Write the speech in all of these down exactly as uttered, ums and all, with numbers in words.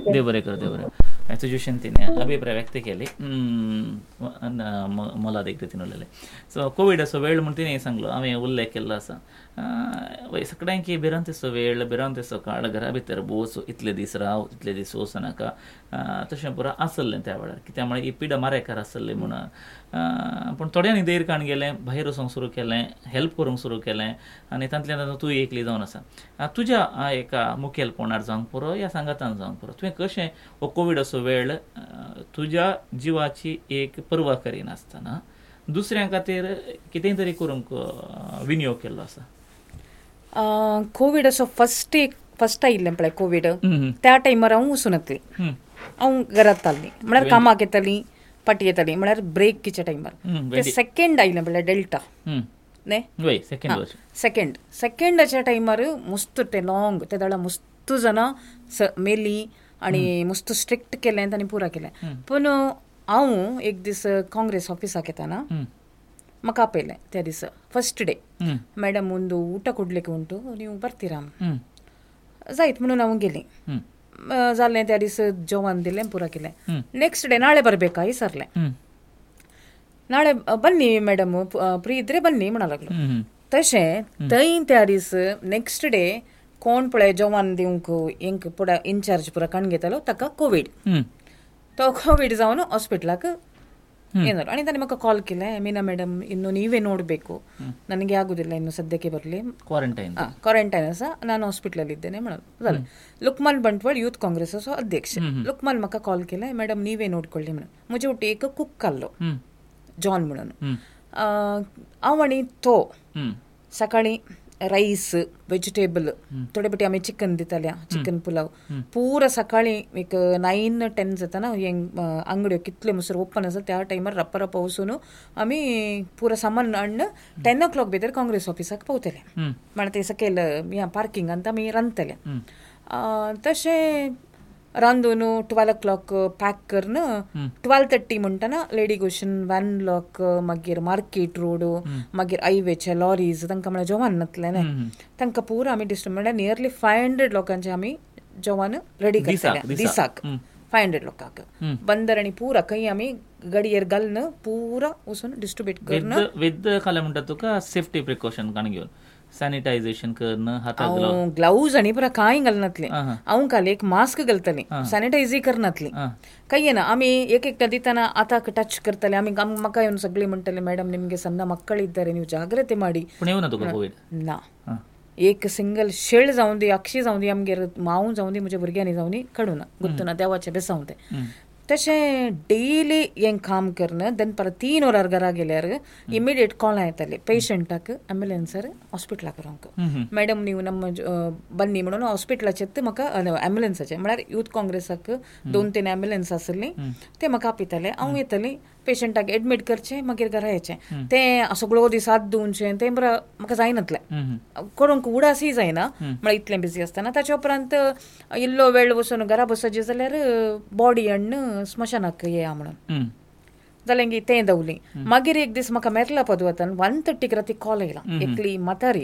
देव बरें करूं देव बरें सिच्युएशन तिने अभिप्राय व्यक्त केली मला देखील तिने उलयलें सो कोविड असो वेळ म्हणून तिणें सांगलो हांवें उल्लेख केल्लो आसा सगळ्यांकी भिरांत दिसो वेळ भिरांत दिसो काळ घरा भितर बोस इतले दीस राव इतले दीस वच नाका तशें पुरो आसलें त्या वेळार कित्याक म्हळ्यार ही पिडा मारेकार आसली म्हणून पूण थोड्यांनी धैर्य काण गेलें भायर वचूंक सुरू केलें हेल्प करूंक सुरू केलें आनी तांतल्यान तूं एकली जावन आसा तुज्या एका मुखेलपणार जावंक पुरो या सांगातान जावंक पुरो तुवें कशें हो कोवीड असो वेळ तुज्या जिवाची एक पर्वा करिनासतना दुसऱ्यां खातीर कितें तरी करूंक विनियोग केल्लो आसा कोवीड असो फस्ट एक फस्ट आयिल्लें पळय कोवीड त्या टायमार हांव वचून येतली हांव घरांत ताल्ली म्हळ्यार कामाक येताली पाटी येताली म्हळ्यार ब्रेकीच्या टायमार सेकंड आयिल्लें पळय डेल्टा न्ही सेकंड सेकंडाच्या टायमार मस्त ते लॉंग ते दाडा मस्त जाणां मेली आनी मस्त स्ट्रिक्ट केलें तांणी पुरा केलें पूण हांव एक दीस काँग्रेस ऑफिसाक येताना म्हाका आपयलें त्या दिसा फस्ट डे ಮೇಡಮ್ ಒಂದು ಊಟ ಕೊಡ್ಲಿಕ್ಕೆ ಉಂಟು ನೀವು ಬರ್ತೀರಾ जायत म्हणून हांव गेलीं जालें त्या दीस जेवण दिलें पुरा केलें नेक्स्ट डे नाळे बरಬೇಕಾ विचारलें नाळे बन्नी ಮೇಡಮ್ फ्री इद्रे बन्नी म्हणा लागलो तशें थंय त्या दीस नेक्स्ट डे कोण पळय जेवण दिवंक हेंक पुरा इन्चार्ज पुरा काण घेतालो ताका कोवीड तो कोवीड जावन हॉस्पिटलाक ಏನಾರು आणि ತಾನೇ ಮಕ್ಕ ಕಾಲ್ ಕೇಳೆ ಮೀನಾ ಮೇಡಮ್ ಇನ್ನು ನೀವೇ ನೋಡಬೇಕು ನನಗೆ ಆಗುದಿಲ್ಲ ಇನ್ನು ಸದ್ಯಕ್ಕೆ ಬರಲಿ ಕ್ವಾರಂಟೈನ್ ಕ್ವಾರಂಟೈನ್ ಅಸ ನಾನು ಹಾಸ್ಪಿಟಲ್ ಇದ್ದೇನೆ ಮಾಡೋದು झालं लुकमान बंटवाळ यूथ काँग्रेस असो अध्यक्ष लुकमान म्हाका कॉल केले मॅडम नीवे नोडಕೊಳ್ಳಿ म्हणून म्हजे उठी एक कुक आल्लो जॉन म्हणून हांव आनी तो सकाळी राईस वेजिटेबल थोडे बटी आमी चिकन दिताल्या चिकन पुलाव पूरा सकाळी एक नाईन टेन जाताना अंगड्यो कितले मुसर ओपन आसा त्या टायमार रप्पा रप्पा वचून आमी पुरा सामान हाडून टेन ओ क्लॉक भितर काँग्रेस ऑफिसाक पावतले म्हण ते सकयल ह्या पार्किंगांत आमी रांदतले तशें रांदून ट्वेल्व ओ क्लॉक पॅक करून twelve thirty म्हणटाना lady Gaussian van lock मागीर मार्केट रोड मागीर हायवेचे लॉरीज तांकां म्हळ्यार जेवण नातलें न्ही तांकां पुरो आमी डिस्ट्रीब्यूट म्हळ्यार नियरली फायव हंड्रेड लोकांचे आमी जेवण रेडी करतले दिसाक फायव हंड्रेड लोकांक बंदर आनी पुरा खंय आमी गाडयेर घालून पुरा वचून डिस्ट्रीब्यूट करून विथ खाले म्हणटा तुका सेफ्टी प्रिकॉशन काण घेवन सॅनिटायझेशन करणं हाताक ग्लाउज आनी पुरा कांय घालनातले हांव खाली एक मास्क घालतली सॅनिटायझी करनातली काही ना आमी एक एकटा दिताना आताक टच करतले आमी म्हाका येवन सगळी म्हणटले मॅडम निमगे सಣ್ಣ ಮಕ್ಕಳಿದ್ದಾರೆ ನೀವು ಜಾಗ್ರತೆ ಮಾಡಿ ना एक सिंगल शेळ जावन दी अक्षी जावन दी आमगेर माव जावन दी म्हज्या भुरग्यांनी जावन दी काडूं ना गुर्तू ना देवाचें बेसांव तें तशें डेली हें काम करून देन परत तीन वरार घरा गेल्यार इमिडियेट कॉल येताले पेशंटाक एम्ब्युलन्सार हॉस्पिटलाक व्हरोंक मॅडम नीव नम्म बन्नी म्हणून हॉस्पिटलाचेत म्हाका एम्ब्युलन्साचे म्हळ्यार यूथ काँग्रेसाक दोन तीन एम्ब्युलन्स आसली ते म्हाका आपयताले हांव येतली पेशंटाक एडमीट करचें मागीर घरा येचें तें सगळो दीस हात धुवचें तें बरें म्हाका जायनातलें करूंक उडासय जायना म्हळ्यार इतलें बिजी आसतना ताचे उपरांत इल्लो वेळ वचून घरा बसचे जाल्यार बॉडी हाडून स्मशानाक या म्हणून जालें की तें दवली मागीर एक दीस म्हाका मेरला पदवतान वन थर्टीक राती कॉल येयला एकली म्हातारी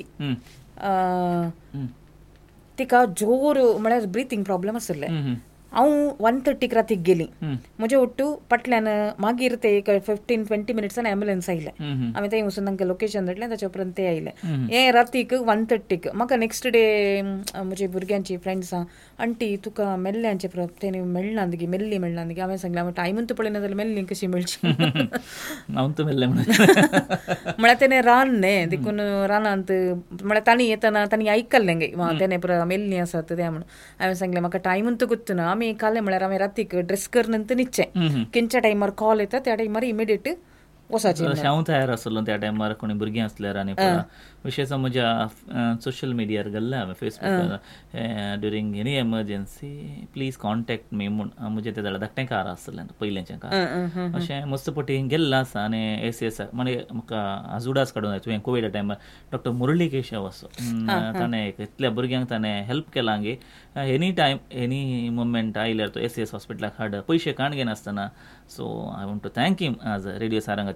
तिका जोर म्हळ्यार ब्रिथींग प्रॉब्लेम आसले हांव वन थर्टीक रातीक गेली म्हजे ओट्टू पटल्यान मागीर ते एक फिफ्टीन ट्वेंटी मिनिट्सान एम्ब्युलन्स आयले आमी थंय वचून तांकां लोकेशन धाडलें ताचे उपरांत ते आयले हें रातीक वन थर्टीक म्हाका नेक्स्ट डे म्हजे भुरग्यांची फ्रेंड्सां आंटी तुका मेल्ल्यांचे तेणी मेळना गे मेल्ली मेळना गे हांवें सांगलें हांवें टायमूच पळयना जाल्यार मेल्ली कशी मेळची म्हळ्यार तेणें रान न्ही देखून रानांत म्हळ्यार तांणी येतना तांणी आयकल्लें गे तेणें पुरा मेल्लीं आसात तें म्हणून हांवें सांगलें म्हाका टायमूच गुर्तू ना आमी काले म्हळ्यार हांवें रातीक ड्रेस करनंत न्हिदचें खंयच्या टायमार कॉल येता त्या टायमार इमिडियेट वसाचें हांव तयार आसलो त्या टायमार कोणी भुरगीं आसल्यार आनी विशेष म्हज्या सोशल मिडियार घाल्लें हांवें फेसबुकार during any emergency please contact मी म्हूण म्हजें तें जाल्यार धाकटें कार आसलें पयलेंचें कार अशें मस्त पटी गेल्लें आसा आनी एस एस म्हणजे म्हाका आजुडास काडून जाय तुवें कोविडा टायमार डॉक्टर मुरली केशव असो ताणें इतल्या भुरग्यांक ताणें हेल्प केलां गे एनी टायम एनी मुवमेंट आयल्यार तो एस एस हॉस्पिटलाक हाड पयशे काण घेनासतना so I want to thank हिम आज रेडिओ सारंगाचे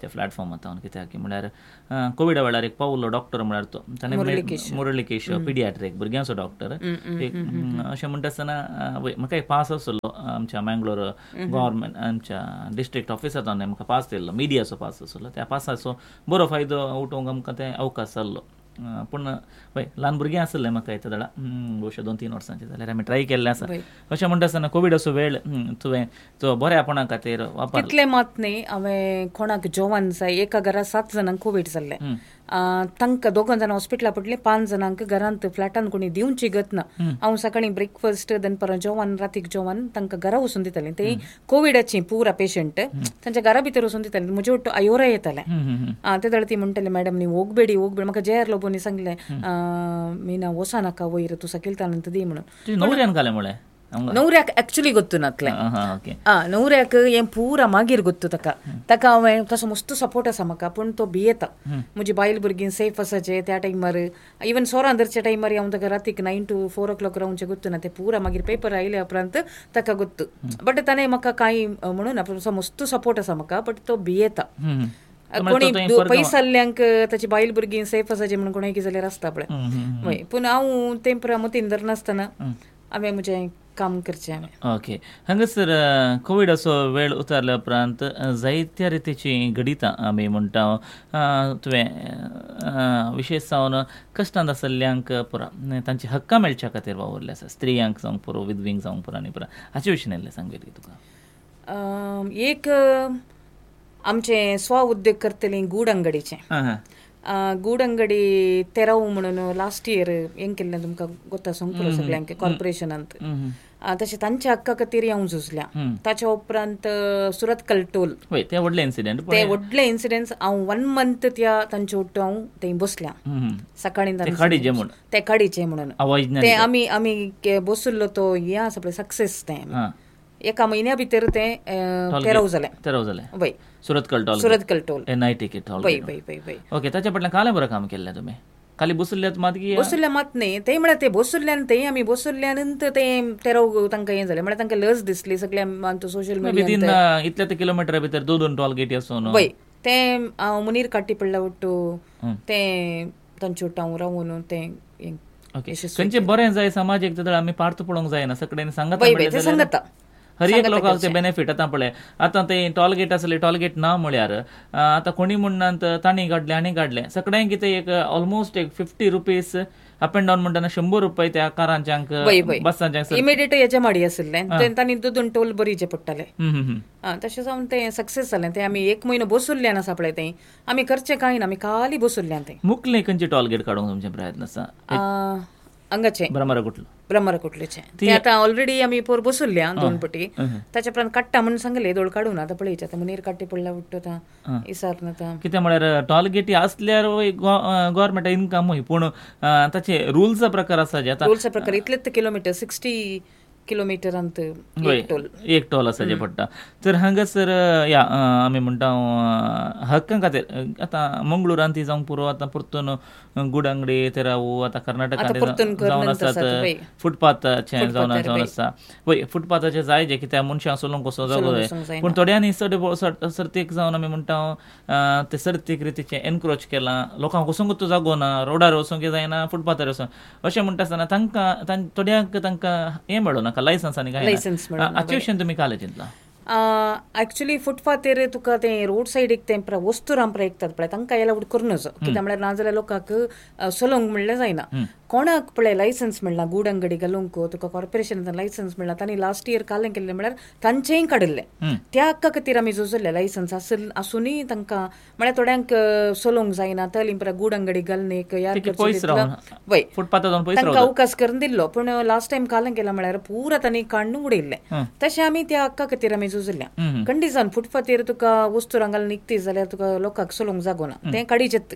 उलोवपाचें प्लॅटफॉर्म आतां कित्याक की म्हळ्यार कोविडा वेळार एक पावलो डॉक्टर म्हळ्यार तो ताणें मुरली केशव पिडियाट्रीक भुरग्यांचो डॉक्टर एक अशें म्हणटा आसतना म्हाका एक पास आसलो आमच्या मँगलोर गव्हर्मेंट आमच्या डिस्ट्रिक्ट ऑफिसांत म्हाका पास दिल्लो मिडियाचो पास आसलो त्या पासाचो बरो फायदो उठोवंक आमकां तें अवकाश जाल्लो पूण पळय ल्हान भुरगीं आसलें म्हाका येता दाडा बहुशा दोन तीन वर्सांचें जाल्यार हांवें ट्राय केल्लें आसा अशें म्हणटा आसतना कोवीड असो वेळ तुवें तो बऱ्यापणा खातीर वापर तितलें मात न्ही हांवें कोणाक जेवण जाय एका घरा सात जाणांक कोवीड जाल्लें तांकां दोगां जाणां हॉस्पिटला पडले पांच जाणांक घरांत फ्लॅटान कोणी दिवची गत ना हांव सकाळी ब्रेकफास्ट दनपारां जेवण रातीक जेवण तांकां घरा वचून दितालें ते कोविडाची पुरा पेशंट तांच्या घरा भितर वचून दितालें म्हजे वट्ट आयोरा येतालें ते जाल्यार ती म्हणटाली मॅडम न्ही ओगबेडी ओगबेडी म्हाका जेर लोबोनी सांगलें मीना वसा नाका वयर तूं सकिलतानंत दी म्हणून नवऱ्याक एक्चुली ಗೊತ್ತು नातलें नवऱ्याक हें पुरा मागीर ಗೊತ್ತು ताका ताका हांवें तसो मस्त सपोर्ट आसा म्हाका पूण तो भियेता म्हजी बायल भुरगीं सेफ आसाचे त्या टायमार इवन सोरां धरच्या टायमार हांव ताका रातीक नायन टू फोर ओ क्लॉक रावचें ಗೊತ್ತು ना तें पुरा मागीर पेपर आयल्या उपरांत ताका ಗೊತ್ತು बट ताणें म्हाका कांय म्हणून असो मस्त सपोर्ट आसा म्हाका बट तो भियेता कोणी पयसाल्ल्यांक ताची बायल भुरगीं सेफ आसाचे म्हणून कोणाय कितें जाल्यार आसता पळय पूण हांव तें पुरा मतीन धरनासतना हांवें म्हजें काम करचें हांवें ओके हांगासर कोवीड असो वेळ उतारल्या उपरांत जायत्या रितीची गणितां आमी म्हणटा तुवें विशेश जावन कश्टांत आसल्ल्यांक पुरा तांची हक्कां मेळच्या खातीर वावरले आसा स्त्रियांक जावंक पुरो विधवींक जावंक पुरो आनी पुरा हाचे विशीं आयिल्लें सांग तुका एक आमचे स्व उद्योग करतलीं गूड अंगडीचें गूड अंगडी तेराव म्हणून लास्ट इयर हें केल्लें तुमकां गोता सांग पुरो सगळ्यांक कॉर्पोरेशनांत तशें तांच्या हक्का खातीर हांव झुजल्या ताच्या उपरांत सुरतकल टोल ते व्हडले इन्सिडेंट ते व्हडले इन्सिडेंट्स हांव वन मंथ त्या तांचे वट्ट हांव थंय बसल्या सकाळी ते काडीचे म्हणून ते आमी आमी बसुल्लो तो हें आसा पळय सक्सेस तें एका म्हयन्या भितर तें तेराव जालें तेराव जालें वय Surathkal toll Surathkal toll N I ticket वय वय वय वय ओके ताच्या फाटल्यान कालें बरें काम केल्लें तुमी खाली बसुल्ल्यात मात बसुल्ल्या मात न्ही ते म्हळ्यार ते बसुल्ल्यान ते आमी बसुल्ल्यानंतर ते तेराव तांकां हें जालें म्हळ्यार तांकां लस दिसली सगळ्या सोशल मिडिया इतल्या ते किलोमिटरा भितर दोन दोन टोल गेटी आसून वय ते हांव मुनीर काट्टी पडला वट्टू ते तांचे वट्ट हांव रावून ते ओके खंयचें बरें जाय समाजीक जाल्यार आमी पार्थ पळोवंक जायना सगळ्यांनी सांगता हर एक लोकांक ते बेनिफीट आतां पळय आतां ते टॉलगेट आसले टॉलगेट ना म्हळ्यार आतां कोणी म्हणनात तांणी काडलें आनी काडलें सगळ्यांक कितें एक ऑलमोस्ट एक fifty rupees up end down म्हणटाना शंबर रुपये त्या कारांच्यांक बसांच्यांक इमिडिएट हेजे माडी आसलें तांणी दोन टोल बरीचे पडटाले तशें जावन तें सक्सेस जालें तें आमी एक म्हयनो बसुल्ल्यान आसा पळय तें आमी करचें कांय ना आमी खाली बसुल्ल्यान तें मुखलें खंयचे टॉलगेट काडूंक तुमचे प्रयत्न आसा हांगाचें ब्रह्मराकुटलो ब्रह्मराकुटलेचें ते आतां ऑलरेडी आमी पोर बसुल्ल्या दोन पटी ताच्या उपरांत काडटा म्हणून सांगलें दोळ काडून आतां पळयचे आतां मनीर काट्टी पडला उठ्ठो आतां इसार आतां कितें म्हळ्यार टॉलगेटी आसल्यार गव्हर्मेंट इनकम पूण ताचे रुल्सा प्रकार आसा जे आतां रुल्सा प्रकार इतलेच किलोमिटर सिक्स्टी किलोमिटरांत एक टोल आसाचे पडटा तर हांगासर या आमी म्हणटा हक्कां खातीर आतां मंगळुरांत ती जावंक पुरो आतां परतून गूड अंगडी तेरावू आतां कर्नाटकांत जावन आसात फुटपाथाचें जावन जावन आसा पळय फुटपाथाचें जाय जे कित्याक मनशां चलोवंक कसो जागो जाय पूण थोड्यांनी सर्तीक जावन आमी म्हणटा ते सर्तीक रितीचें एनक्रोच केलां लोकांक वचूंकूच जागो ना रोडार वचूंक जायना फुटपाथार वचूंक अशें म्हणटा आसतना तांकां थोड्यांक तांकां हें मेळूं नाका लायसन्स आनी काय हाचे विशीं तुमी काल चिंतलां एक्चुली फुटपाथेर तुका तें रोड सायडीक तें वस्तू रांपरा एकतात पळय तांकां एलावड करूनच कित्याक म्हळ्यार नाजाल्यार लोकांक चलोवंक म्हणल्यार जायना कोणाक पळय लायसन्स मेळना गूड अंगडी घालूंक तुका कॉर्पोरेशनांतल्यान लायसन्स मेळना तांणी लास्ट इयर कालें केल्लें म्हळ्यार तांचेंय काडिल्लें त्या हक्का खातीर आमी झुजल्ले लायसन्स आसल आसुनूय तांकां म्हळ्यार थोड्यांक चलोवंक जायना तली परत गूड अंगडी घालनीक यार वय तांकां अवकाश करून दिल्लो पूण लास्ट टायम कालें केलां म्हळ्यार पुरा तांणी काडून उडयल्लें तशें आमी त्या हक्का खातीर आमी झुजल्ल्या कंडिशन फुटपाथेर तुका वस्तू घालून निघती जाल्यार तुका लोकांक चलोवंक जागो ना तें काडीचें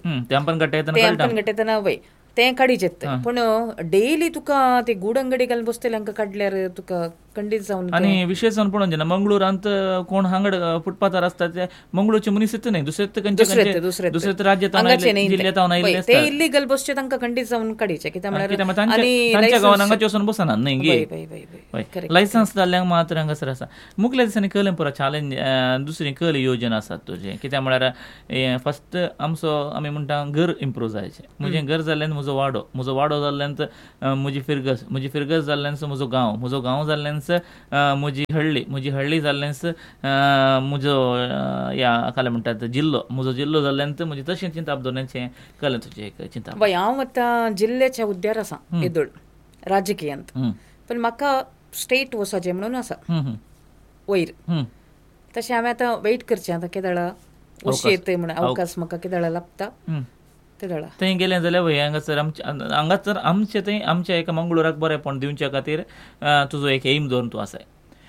तें गटयतना वय तें काडीचें पूण डेली तुका ते गूड अंगडी घालून बसतल्यांक काडल्यार तुका खंडीत जावन आणि विशेष जावन पळोवचे ना मंगळूरांत कोण हांगड फुटपाथार आसता ते मंगळूरचे मनीस येत नाही दुसरे दुसरे दुसरे दुसरे राज्यात जिल्ह्यात आयिल्ले ते इल्लीगल बसचे तांकां खंडीत जावन काडीचे कित्याक म्हळ्यार तांच्या गांवान हांगाचे वचून बसनात न्ही गे लायसन्स जाल्ल्यांक मात्र हांगासर आसा मुखल्या दिसांनी कळ्ळें पुरो चॅलेंज दुसरी कल येवजण आसात तुजे कित्याक म्हळ्यार फस्ट आमचो आमी म्हणटा घर इम्प्रूव जायचें म्हजें घर जाल्ल्यान म्हजो वाडो म्हजो वाडो जाल्ल्यान म्हजी फिरगस म्हजी फिरगस जाल्ल्यान म्हजो गांव म्हजो गांव जाल्ल्यान म्हजी हळ्ळी म्हजी हळ्ळी जाल्ल्यान म्हजो या काले म्हणटात जिल्लो म्हजो जिल्लो जाल्ल्यान म्हजी तशें चिंता दवरण्याचें कळ्ळें तुजें एक चिंता पळय हांव आतां जिल्ल्याच्या हुद्द्यार आसा येदोळ राजकीयांत पण म्हाका स्टेट वचचें म्हणून आसा वयर तशें हांवें आतां वेट करचें आतां केदळा वशी येतय म्हणून अवकाश म्हाका केदळा लागता तेदळा थंय गेलें जाल्यार वय हांगासर हांगासर आमचे थंय आमच्या एका मंगळुराक बरेंपण दिवच्या खातीर तुजो एक एम दवरून तूं आसाय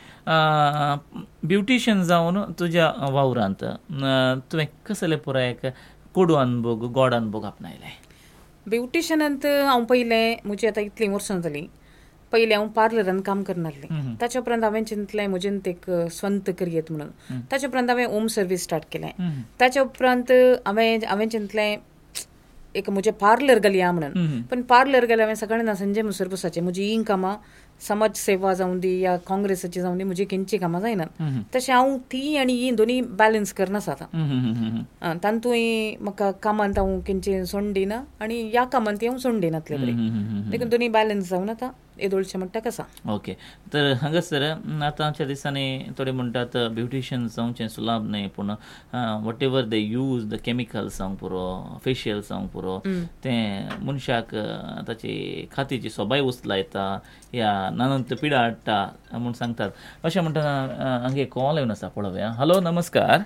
ब्युटिशियन जावन तुज्या वावरांत तुवें कसले पुराय एक कोडू अनुभव गोड अनुभव आपणायले ब्युटिशियनांत हांव पयलें म्हजी आतां इतलीं वर्सां जालीं पयलीं हांव पार्लरान काम करनासलें ताचे उपरांत हांवें चिंतलें म्हजें एक स्वंत करियर म्हणून ताचे उपरांत हांवें होम सर्वीस स्टार्ट केलें ताचे उपरांत हांवें हांवें चिंतलें एक म्हजें पार्लर घालया म्हणून पण पार्लर घाल्या हांवें सकाळीं ना संजय मुसर बसाचें म्हजी ही कामां समाज सेवा जावं दी या काँग्रेसाची जावं दी म्हजी खंयची कामां जायनात तशें हांव ती आनी ही दोनी बॅलन्स करनासा आतां तातूंय म्हाका कामांत हांव खंयची सोंड दिना आनी ह्या कामांत हांव सोंड दिनातले बरें देखून दोनी बॅलन्स जावन आतां येदोळचें म्हणटा कसा ओके तर हांगासर आतांच्या दिसांनी थोडे म्हणटात ब्युटिशियन जावचें सुलाभ न्हय पूण what ever they use the chemicals जावं पुरो फेशियल जावं पुरो तें मनशाक ताची खातीची सोबाय उचला येता या नानंत पिडा हाडटा म्हूण सांगतात अशें म्हणटा हांगे कॉल येवन आसा पळोवया हॅलो नमस्कार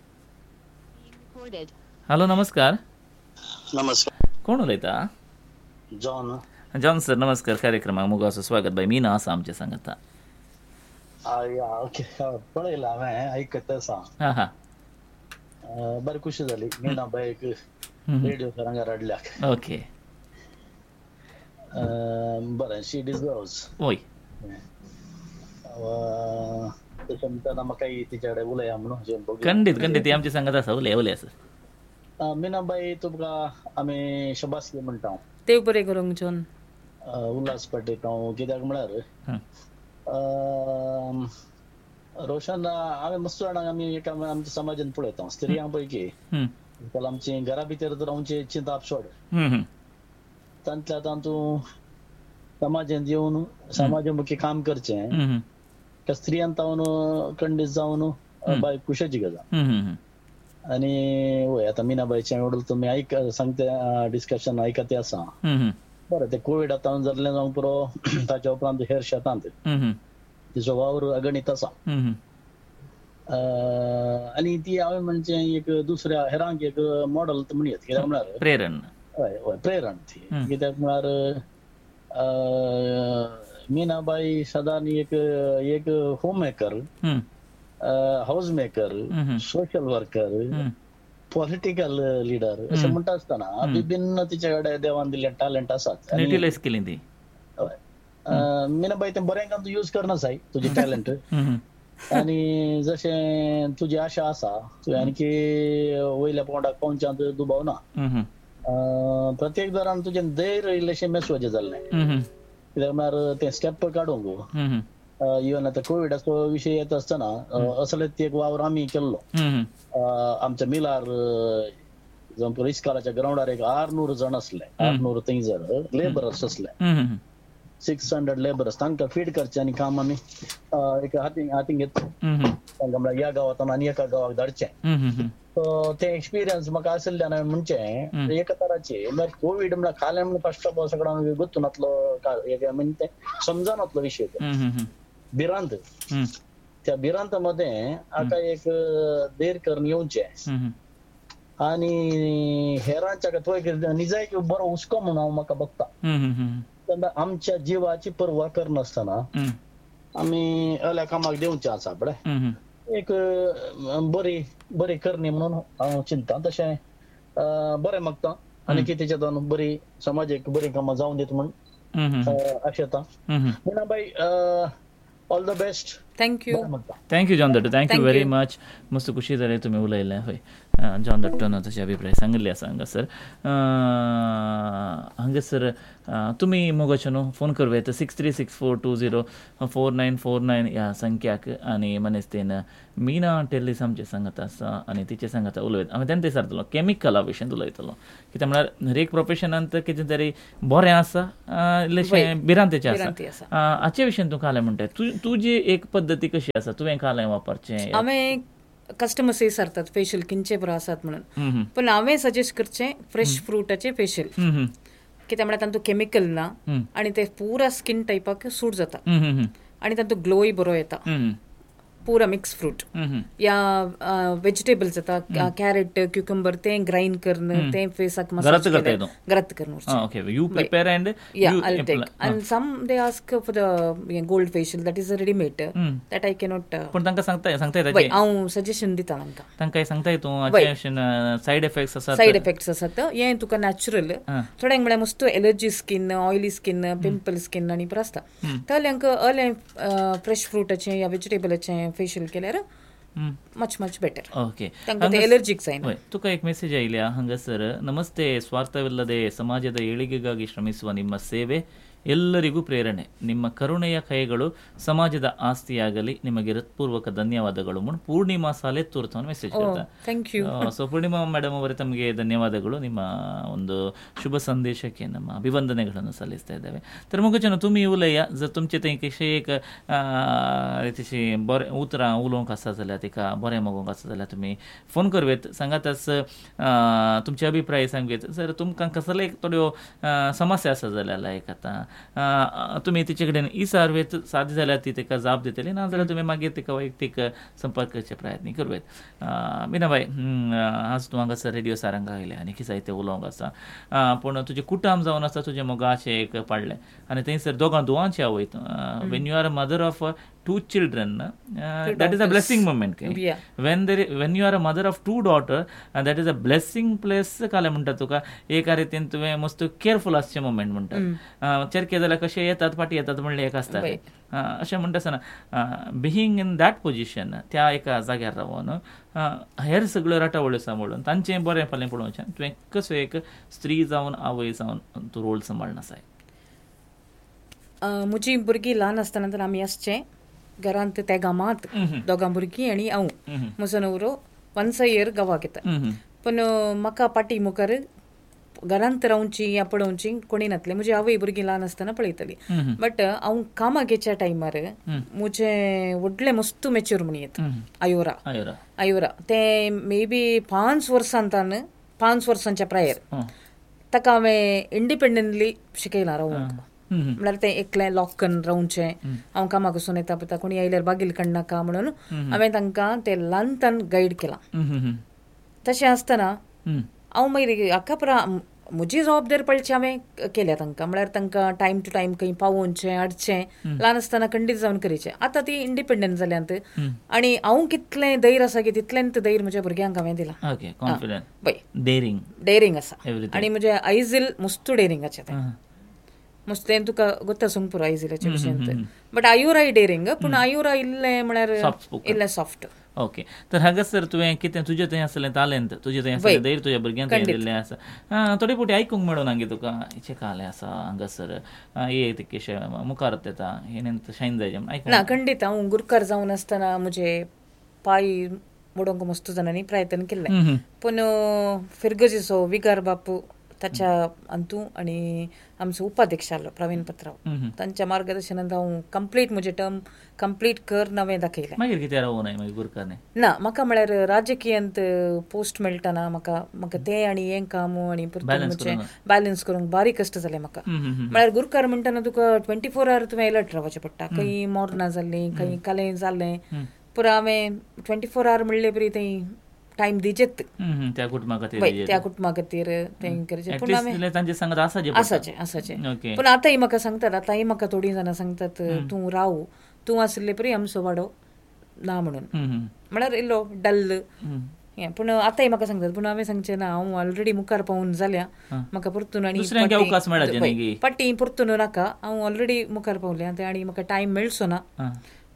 हॅलो नमस्कार नमस्कार कोण उलयता जॉन जॉन सर नमस्कार कार्यक्रमाक मुगाचो स्वागत बाय मीना आसा आमचे सांगता ओके पळयला हांवें आयकत आसा हा हा बरें खुशी जाली मीना बायक रेडिओ सरांगार हाडल्याक ओके बरें शी डिजर्व्स ओय तशें म्हणटना म्हाका तिच्या कडेन उलया म्हणून खंडीत खंडीत आमचे सांगत आसा उलय उलय आसा मीनाबाई तुमकां आमी शबासकी म्हणटा देव बरें करूंक जॉन उल्हास पाटील हांव कित्याक म्हळ्यार रोशन हांवें मस्त जाणांक आमी एका आमच्या समाजान पळयता स्त्रियां पैकी आमची घरा भितर तर आमची चिंता सोड तांतल्या तातूं समाजांत येवन समाजमुखी काम करचें त्या स्त्रियांत जावन खंडीत जावन बाय खुशाची गजाल आनी वय आतां मीनाबाईचें एवढं तुमी आयक सांगता डिस्कशन आयकते आसा बरें ते कोविड आतां जाल्लें जावं पुरो ताच्या उपरांत हेर शेतांत तिचो वावर अगणीत आसा आनी ती हांवें म्हणजे एक दुसऱ्या हेरांक एक मॉडल म्हणयत कित्याक म्हळ्यार प्रेरण हय हय प्रेरण ती कित्याक म्हळ्यार मीनाबाई सदां एक एक home maker house maker social worker political leader अशें म्हणटा आसतना विभिन्न तिचे कडेन देवान दिल्ले टॅलंट आसात युटिलायज केली ती मीनाबाई तें बरें काम तूं यूज करना जाय तुजे टॅलंट आनी जशें तुजी आशा आसा तुवें आनीकी वयल्या पोंडाक पोंचांत दुबावना प्रत्येक दरान तुजें धैर्य इल्लेशें मेसवाचें जाल्लें कित्याक म्हळ्यार तें स्टेप काडूंक इवन आतां कोविडाचो विशय येता आसतना असलेच एक वावर आमी केल्लो आमच्या मिलार जावं इस्कालाच्या ग्राउंडार एक आरनूर जण आसले आरनूर थंयसर लेबरर्स असले सिक्स हंड्रेड लेबरर्स तांकां फीड करचे आनी काम आमी एक हातींग हातींग घेतलो तांकां म्हळ्यार ह्या गांवांतून आनी एका गांवाक धाडचें सो तें एक्सपिरियन्स म्हाका आशिल्ल्यान हांवें म्हणचें एका तराचें म्हळ्यार कोविड म्हळ्यार खालें म्हणून फर्स्ट ऑफ ऑल सगळ्यांक गुर्तून नासलो म्हणजे तें समजनासलो विशय भिरांत त्या भिरांत मध्ये आतां एक देर करून येवचें आनी हेरांच्या थंय निजाय बरो हुस्को म्हणून हांव म्हाका बगता तेन्ना आमच्या जिवाची पर्वा करनासतना आमी अल्या कामाक देवचें आसा पळय एक बरी बरी करणी म्हणून हांव चिंता तशें बरें मागता आनी कितें तेच्यातून बरी समाजीक बरी कामां जावं दीत म्हूण आशेता Meenabai all the best. Thank you. Thank you John दट्टो, thank you very much. मस्त खुशी जाली तुमी उलयलें. हय, जॉन दट्टोन तशे अभिप्राय सांगिल्ले आसा हांगासर. हांगासर तुमी मोगाचे न्हू phone करवेत six three six four to zero four nine four nine ह्या संख्याक. आनी मनेस्तेन मिना टेलिसामचे सांगत आसा आनी तिचे सांगता उलयत. हांवें तेन्ना विचारतलो कॅमिकला विशयीत उलयतलो, कित्याक म्हळ्यार हर एक प्रोफेशनांत कितें तरी बरें आसा, इल्लेशें भिरांतेचें आसा. हाचे विशयीत तूं कालें म्हणटा, तुजी एक पद्दती कशी आसा, तुवें कालें वापरचें? हांवें कस्टमर्स विचारतात फेशियल किंचे बरो आसात म्हणून, पण हांवें सजेस्ट करचें फ्रेश फ्रुटाचें फेशियल, कित्याक म्हळ्यार तातूंत कॅमिकल ना आनी ते पुरा स्कीन टायपाक सूट जाता आनी तातूंत ग्लोय बरो येता. पुरा मिक्स फ्रूट या वेजिटेबल्स जाता, कॅरेट क्युकंबर ते ग्राइंड करून ते फेसाक मसाज घरात करून. यू प्रिपेअर एंड या I take and some they ask for the gold facial that is readymade that I cannot. पण तांकां सांगता सांगता येता, हांव सजेशन दिता तांकां. तांकां सांगता तूं सायड इफेक्ट्स आसात? सायड इफेक्ट्स आसात. हें तुका नॅचरल. थोड्यांक म्हळ्यार मस्त allergy skin, oily skin, pimple skin आनी बरो आसता. ताल्यांक अर्लें फ्रेश फ्रुटाचें या वेजिटेबलाचें फेशियल केल्यार मच मच बेटर. ओके, तांकां ते एलर्जीक जायना. तुका एक ಮೆಸೇಜ್ ಆಯ್ಲಿಯಾ ಹಂಗಸರ್? ನಮಸ್ತೆ, ಸ್ವಾರ್ಥವಿಲ್ಲದೆ ಸಮಾಜದ ಏಳಿಗೆಗಾಗಿ ಶ್ರಮಿಸುವ ನಿಮ್ಮ ಸೇವೆ ಎಲ್ಲರಿಗೂ ಪ್ರೇರಣೆ. ನಿಮ್ಮ ಕರುಣೆಯ ಕೈಗಳು ಸಮಾಜದ ಆಸ್ತಿಯಾಗಲಿ. ನಿಮಗೆ ಹೃತ್ಪೂರ್ವಕ ಧನ್ಯವಾದಗಳು. ಮುನ್ ಪೂರ್ಣಿಮಾ ಸಾಲೆತ್ತೂರ್ ಅಂತ ಮೆಸೇಜ್ करता. Thank you. So Purnima madam ಅವರೇ, ತಮಗೆ ಧನ್ಯವಾದಗಳು. ನಿಮ್ಮ ಒಂದು ಶುಭ ಸಂದೇಶಕ್ಕೆ ನಮ್ಮ अभिवंदनेಗಳನ್ನು सಲ್ಲಿಸ್ತಾ ಇದ್ದೇವೆ. तर मुगेचन तुमी उलया, जर तुमचे ते कशें एक रितीशी बरें उतरां उलोवंक आसा जाल्यार, तिका बरें मोगोवंक आसा जाल्यार तुमी फोन करवेत, सांगात तुमचे अभिप्राय सांगवेत. जर तुमकां कसले थोड्यो समस्या आसा जाल्यार, लायक आतां तुम्ही तिचे कडेन इसारवेत, सादी जाल्यार ती ताका जाप दितली, ना जाल्यार तुमी मागीर तिका वैयक्तीक संपर्क करचे प्रयत्न करूवेत. मिनाबाई, आज तूं हांगासर रेडिओ सारंगा आयले आनी कितें जायतें उलोवंक आसा, पूण तुजें कुटुंब जावन आसा, तुजें मोगाचें एक पडलें आनी थंयसर दोगां दुवांची आवय. Wien you are a mother of two children, uh, that is a blessing moment. Okay? Yeah. When there, when you are a mother of two daughter, and that is a blessing place. काले म्हणटा तुका एका रितीन तुवें मस्त careful आसचें moment म्हणटात. चरके जाल्यार कशें येतात फाटी येतात म्हणलें एक आसता, अशें म्हणटा आसतना बिहींग इन दॅट पोजिशन, त्या एका जाग्यार रावन हेर सगळ्यो राटावळ्यो सांबाळून तांचें बरें फाल्यां पळोवचें, तुवें कसो एक स्त्री जावन आवय जावन तूं रोल सांबाळून आसाय? म्हजीं भुरगीं ल्हान आसतना तर आमी आसचें घरांत त्या गांवांत, दोगां भुरगीं आनी हांव. म्हजो नवरो वन्स अ इयर गांवाक येता. पण म्हाका पाटी मुखार घरांत रावची या पळोवची कोणी नासलें. म्हजी आवय भुरगीं ल्हान आसतना पळयताली. बट हांव कामाक येच्या टायमार म्हजें व्हडलें मस्त मॅच्युर म्हण येता आयोरा. आयोरा ते मे बी पांच वर्सांतान पांच वर्सांच्या प्रायर ताका हांवें इंडिपेंडंटली शिकयलां रावूंक. म्हळ्यार तें एकलें लॉक करून रावचें. हांव कामाक वचून येता पळयता, कोणी आयल्यार बागील काडनाका म्हणून हांवें तांकां तें ल्हानतान गायड केलां. तशें आसतना हांव मागीर हाका पुरा म्हजी जबाबदारी पडची हांवें केल्या तांकां. म्हळ्यार तांकां टायम टू टायम खंय पावोवचें, हाडचें. ल्हान आसतना खंडीत जावन करीचें. आतां ती इंडिपेंडंट जाल्यांत आनी हांव कितलें धैर्य आसा की तितलेंत धैर्य म्हज्या भुरग्यांक हांवें दिलां. डेरिंग डेरिंग आसा आनी म्हजें आयजील मस्त डेरिंगाचें तें मस्त. तें तुका गोत्ता सांग पुरो आयजिलाचे विशयन. बट आयुराय डेरिंग, पूण आयुरा इल्लें म्हळ्यार इल्लें सॉफ्ट. ओके, तर हांगासर तुवें कितें तुजें थंय आसलें टॅलंट, तुजें थंय आसलें धैर्य तुज्या भुरग्यांक दिल्लें आसा. थोडे फावटी आयकूंक मेळून हांगे तुका हेचें कालें आसा हांगासर ये केशे मुखार येता हें शायन जाय ना. खंडीत हांव गुरकार जावन आसतना म्हजे पाय मोडोवंक मस्त जाणांनी प्रयत्न केल्ले, पूण फिरगजीचो विगार बापू ताच्या अंतू आनी आमचो उपाध्यक्ष आसलो प्रवीण पत्राव, तांच्या मार्गदर्शनांत हांव कंप्लीट म्हजे टर्म कंप्लीट कर नवें दाखयलें. मागीर कितें रावूं नाय मागीर गुरकारने? ना, म्हाका म्हळ्यार राजकीयांत पोस्ट मेळटना म्हाका म्हाका तें आनी हें काम आनी म्हजें बॅलन्स करूंक बारीक कश्ट जालें म्हाका. म्हळ्यार गुरकार म्हणटना तुका ट्वेंटी फोर आवर तुवें अलर्ट रावचें पडटा. खंय मोर्नां जाल्लीं, खंय कालें जाल्लें, पूण हांवें ट्वेंटी फोर आवर म्हणले बरी थंय टायम दिजेत त्या कुटुंबा खातीर त्या कुटुंबा खातीर तें करचें. पूण हांवें तांचे सांगत आसाचें आसाचें आसाचें पूण आतांय म्हाका सांगतात, आतांय म्हाका थोडीं जाणां सांगतात तूं राव, तूं आसले परी आमचो वाडो ना म्हणून. म्हळ्यार इल्लो डल हें. पूण आतांय म्हाका सांगतात, पूण हांवें सांगचें ना, हांव ऑलरेडी मुखार पावून जाल्या, म्हाका परतून आनी पाटी परतून नाका, हांव ऑलरेडी मुखार पावलें आनी म्हाका टायम मेळचो ना.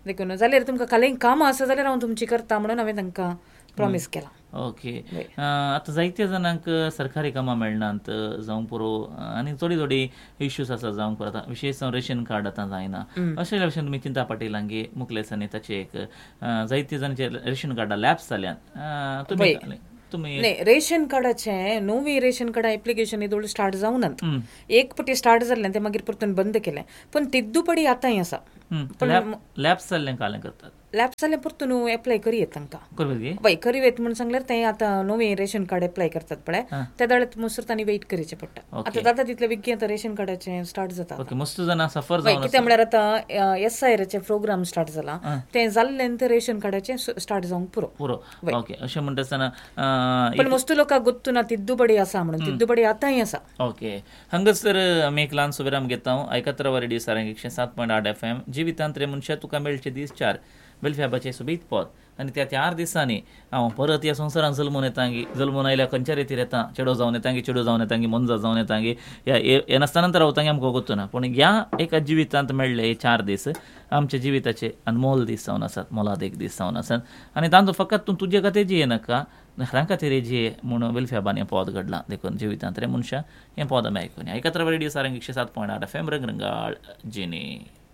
देखून जाल्यार तुमकां कालें कामां आसा जाल्यार हांव तुमची करता म्हणून हांवें तांकां प्रॉमीस केलां. ओके. आतां जायत्या जाणांक सरकारी कामां मेळनात जावं पुरो आनी थोडी थोडी इश्यूज आसा जावं पुरो आतां विशेश जावन रेशन कार्ड आतां जायना अशे भशेन तुमी चिंता पाटीलांगे मुखेलसानी ताचे एक जायते जाणांचे रेशन कार्डा लॅप्स जाल्यात तुमी तुमी नाही रेशन कार्डाचें नवी रेशन कार्डा एप्लिकेशन इदोळ स्टार्ट जावनात. एक पटी स्टार्ट जाल्लें तें मागीर परतून बंद केलें पण तिद्दूपडी आतांय आसा. लॅप्स जाल्लें कालें करतात लॅप्स जाल्यार परतून एप्लाय करियेत तांकां करपाक वय करिवेत म्हणून सांगल्यार तें आतां नवें रेशन कार्ड एप्लाय करतात पळय त्या दाळ्यात मसूर तांणी वेट करचें पडटा. आतां जाता तितलें बेगीन आतां रेशन कार्डाचें स्टार्ट जाता. ओके. मस्त जाणां सफर वय कित्याक म्हळ्यार आतां एस आय आरचे प्रोग्राम स्टार्ट जाला तें जाल्ल्यान तें रेशन कार्डाचें स्टार्ट जावंक पुरो पुरो. ओके. अशें म्हणटा आसतना पण मस्त लोकांक गोत्तू ना तिद्दूपडी आसा म्हणून तिद्दूपडी आतांय आसा. ओके. हांगासर आमी एक ल्हान विराम घेता. आयकत रावा रेडिओ सारंग एकशे सात पॉयंट आठ एफ एम जिवितांत रे मनशां तुका मेळचे दीस चार वेलफॅबाचे सोबीत पद आनी त्या चार दिसांनी हांव परत ह्या संवसारांत जल्मून येतांगी जल्मून आयल्या खंयच्या रेतीर येता चेडो जावन येतांगी चेडो जावन येतांगी मनजा जावन येतांगी ह्या नासताना रावतांगी आमकां गोत्तू ना पूण ह्या एका जिवितांत मेळ्ळे हे चार दीस आमच्या जिविताचे अनमोल दीस जावन आसात मोलादीक दीस जावन आसात आनी तांचो फकत तूं तुजे खातीर जिये नाका घरां खातीर जिये म्हणून वेलफॅबान हें पद घडलां देखून जिवितांत रे मनशां हें पद आमी आयकून आयकत रावा रेडिओ सारंग एकशे सात पॉयंट आठ एफ एम रंगरंगाळ जिनी.